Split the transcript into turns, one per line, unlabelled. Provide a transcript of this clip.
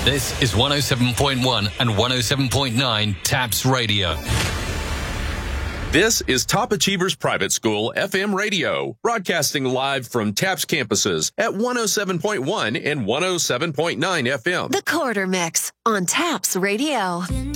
This is 107.1 and 107.9 TAPS Radio.
This is Top Achievers Private School FM radio, broadcasting live from TAPS campuses at 107.1 and 107.9 FM.
The Quarter Mix on TAPS Radio.